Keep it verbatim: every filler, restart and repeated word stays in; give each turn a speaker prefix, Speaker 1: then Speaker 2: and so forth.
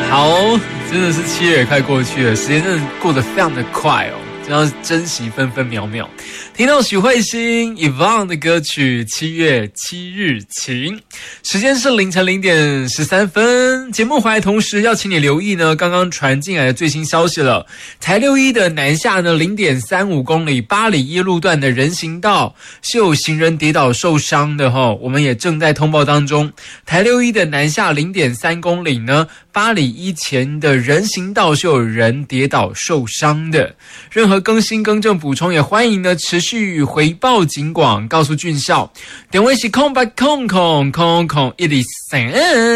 Speaker 1: 好，真的是七月也快过去了，时间真的过得非常的快哦，真要珍惜分分秒秒。听到许慧欣 Yvonne 的歌曲《七月七日晴》，时间是凌晨零点十三分。节目回来同时要请你留意呢，刚刚传进来的最新消息了。台六一的南下呢 零点三五公里八里一路段的人行道是有行人跌倒受伤的齁，我们也正在通报当中。台六一的南下 零点三公里呢，八里一前的人行道是有人跌倒受伤的。任何更新更正补充也欢迎呢持续回报警广，告诉俊孝。电话是空八空空空空一零三。